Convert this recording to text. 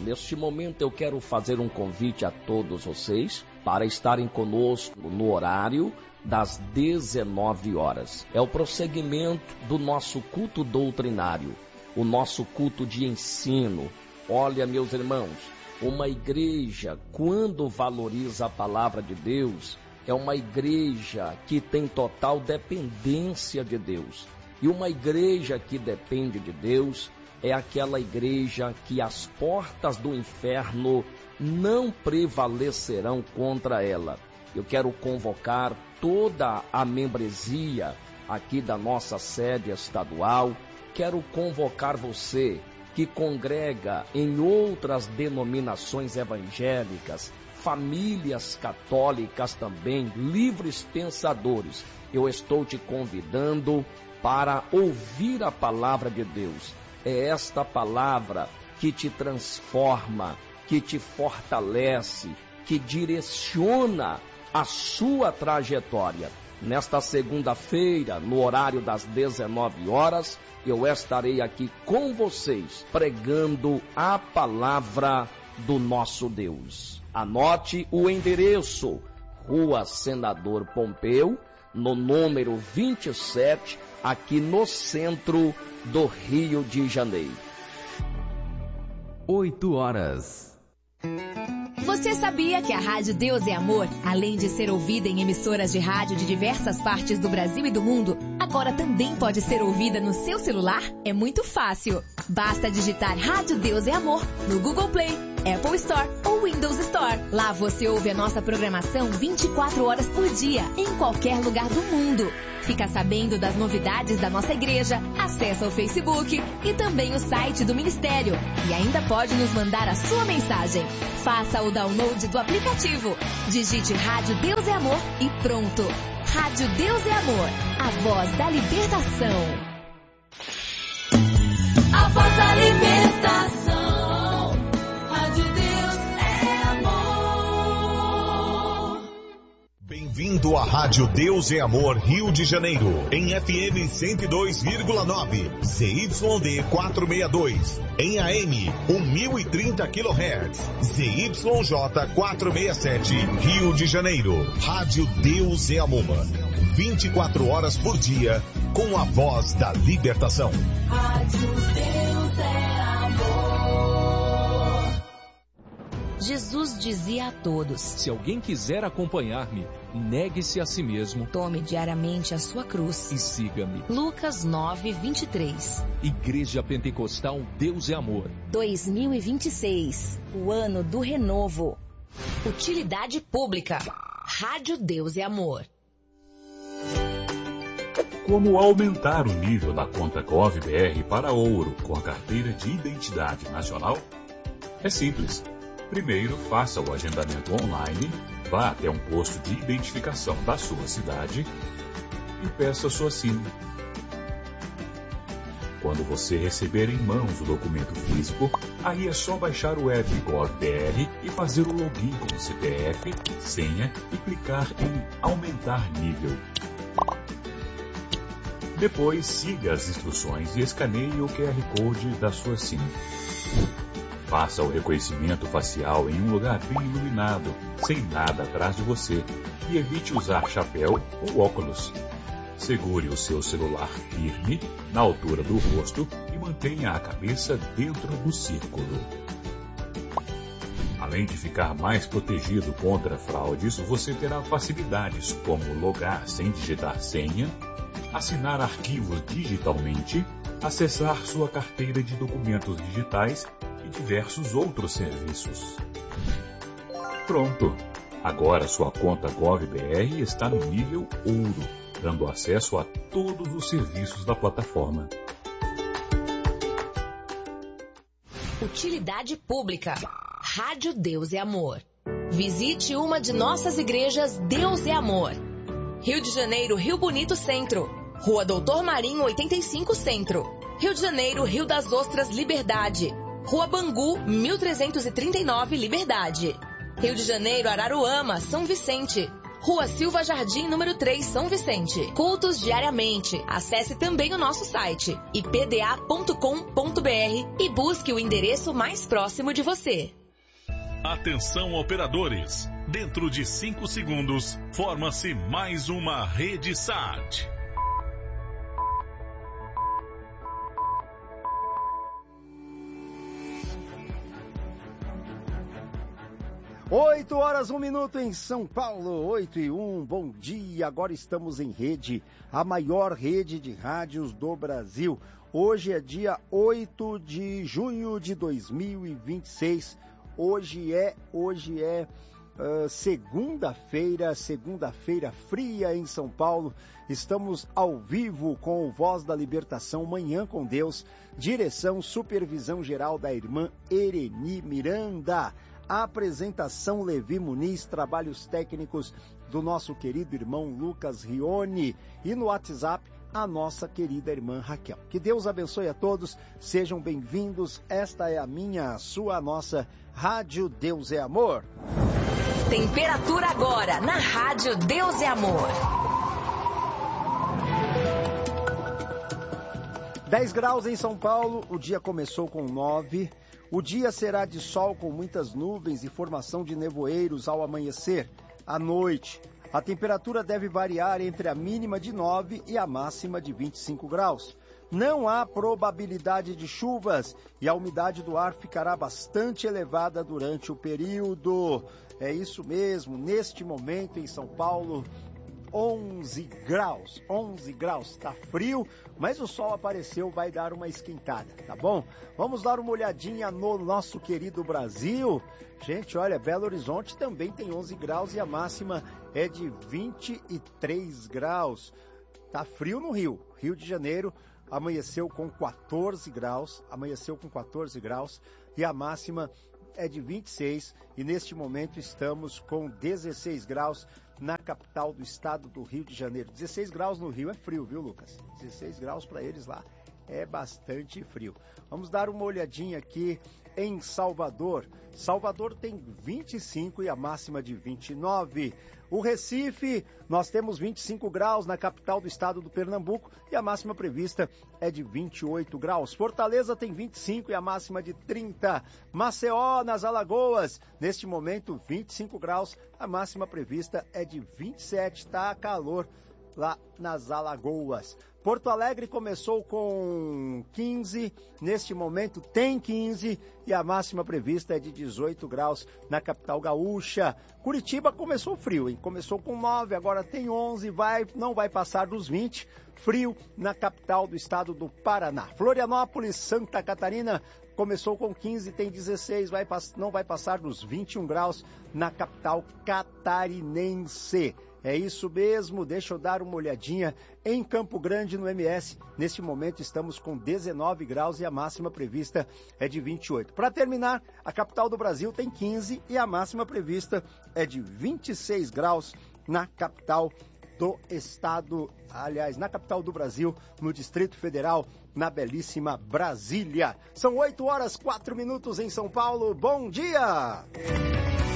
neste momento eu quero fazer um convite a todos vocês para estarem conosco no horário das 19 horas. É o prosseguimento do nosso culto doutrinário, o nosso culto de ensino. Olha, meus irmãos, uma igreja, quando valoriza a palavra de Deus, é uma igreja que tem total dependência de Deus. E uma igreja que depende de Deus é aquela igreja que as portas do inferno não prevalecerão contra ela. Eu quero convocar toda a membresia aqui da nossa sede estadual. Quero convocar você que congrega em outras denominações evangélicas, famílias católicas também, livres pensadores. Eu estou te convidando para ouvir a palavra de Deus. É esta palavra que te transforma, que te fortalece, que direciona a sua trajetória. Nesta segunda-feira, no horário das 19 horas, eu estarei aqui com vocês, pregando a palavra do nosso Deus. Anote o endereço: Rua Senador Pompeu, no número 27, aqui no centro do Rio de Janeiro. 8 horas. Você sabia que a Rádio Deus é Amor, além de ser ouvida em emissoras de rádio de diversas partes do Brasil e do mundo, agora também pode ser ouvida no seu celular? É muito fácil. Basta digitar Rádio Deus é Amor no Google Play, Apple Store ou Windows Store. Lá você ouve a nossa programação 24 horas por dia, em qualquer lugar do mundo. Fica sabendo das novidades da nossa igreja, acessa o Facebook e também o site do Ministério. E ainda pode nos mandar a sua mensagem. Faça o download do aplicativo. Digite Rádio Deus é Amor e pronto. Rádio Deus é Amor, a voz da libertação. A voz da libertação. Rádio Deus é amor. Bem-vindo à Rádio Deus é Amor Rio de Janeiro, em FM 102,9, ZYD 462, em AM 1030 kHz, ZYJ 467, Rio de Janeiro. Rádio Deus é Amor, 24 horas por dia, com a voz da libertação. Rádio Deus é amor. Jesus dizia a todos: se alguém quiser acompanhar-me, negue-se a si mesmo. Tome diariamente a sua cruz e siga-me. Lucas 9:23. Igreja Pentecostal Deus é Amor. 2026, o ano do renovo. Utilidade pública. Rádio Deus é Amor. Como aumentar o nível da conta GovBR para ouro com a carteira de identidade nacional? É simples. Primeiro, faça o agendamento online, vá até um posto de identificação da sua cidade e peça sua SIM. Quando você receber em mãos o documento físico, aí é só baixar o app GovBR e fazer o login com o CPF, senha e clicar em aumentar nível. Depois, siga as instruções e escaneie o QR Code da sua SIM. Faça o reconhecimento facial em um lugar bem iluminado, sem nada atrás de você, e evite usar chapéu ou óculos. Segure o seu celular firme, na altura do rosto, e mantenha a cabeça dentro do círculo. Além de ficar mais protegido contra fraudes, você terá facilidades como logar sem digitar senha, assinar arquivos digitalmente, acessar sua carteira de documentos digitais e diversos outros serviços. Pronto! Agora sua conta GovBR está no nível ouro, dando acesso a todos os serviços da plataforma. Utilidade pública. Rádio Deus é Amor. Visite uma de nossas igrejas Deus é Amor. Rio de Janeiro, Rio Bonito Centro. Rua Doutor Marinho, 85 Centro. Rio de Janeiro, Rio das Ostras, Liberdade. Rua Bangu, 1339, Liberdade. Rio de Janeiro, Araruama, São Vicente. Rua Silva Jardim, número 3, São Vicente. Cultos diariamente. Acesse também o nosso site, ipda.com.br, e busque o endereço mais próximo de você. Atenção, operadores. Dentro de 5 segundos, forma-se mais uma rede SAT. Oito horas, 1 minuto em São Paulo, 8:01, bom dia, agora estamos em rede, a maior rede de rádios do Brasil. Hoje é dia 8 de junho de 2026, hoje é segunda-feira fria em São Paulo. Estamos ao vivo com o Voz da Libertação, Manhã com Deus, direção, supervisão geral da irmã Ereni Miranda. A apresentação Levi Muniz, trabalhos técnicos do nosso querido irmão Lucas Rione e no WhatsApp a nossa querida irmã Raquel. Que Deus abençoe a todos, sejam bem-vindos. Esta é a minha, a sua, a nossa Rádio Deus é Amor. Temperatura agora na Rádio Deus é Amor. 10 graus em São Paulo, o dia começou com 9. O dia será de sol com muitas nuvens e formação de nevoeiros ao amanhecer. À noite, a temperatura deve variar entre a mínima de 9 e a máxima de 25 graus. Não há probabilidade de chuvas e a umidade do ar ficará bastante elevada durante o período. É isso mesmo, neste momento em São Paulo, 11 graus, tá frio, mas o sol apareceu, vai dar uma esquentada, tá bom? Vamos dar uma olhadinha no nosso querido Brasil. Gente, olha, Belo Horizonte também tem 11 graus e a máxima é de 23 graus. Tá frio no Rio de Janeiro, amanheceu com 14 graus e a máxima é de 26 e neste momento estamos com 16 graus na capital do estado do Rio de Janeiro. 16 graus no Rio é frio, viu, Lucas? 16 graus para eles lá é bastante frio. Vamos dar uma olhadinha aqui em Salvador. Salvador tem 25 e a máxima de 29. O Recife, nós temos 25 graus na capital do estado do Pernambuco e a máxima prevista é de 28 graus. Fortaleza tem 25 e a máxima de 30. Maceió, nas Alagoas, neste momento 25 graus, a máxima prevista é de 27. Tá calor lá nas Alagoas. Porto Alegre começou com 15, neste momento tem 15 e a máxima prevista é de 18 graus na capital gaúcha. Curitiba começou frio, hein? Começou com 9, agora tem 11, não vai passar dos 20, frio na capital do estado do Paraná. Florianópolis, Santa Catarina, começou com 15, tem 16, não vai passar dos 21 graus na capital catarinense. É isso mesmo, deixa eu dar uma olhadinha em Campo Grande, no MS. Neste momento estamos com 19 graus e a máxima prevista é de 28. Para terminar, a capital do Brasil tem 15 e a máxima prevista é de 26 graus na capital do estado, aliás, na capital do Brasil, no Distrito Federal, na belíssima Brasília. São 8 horas, 4 minutos em São Paulo. Bom dia!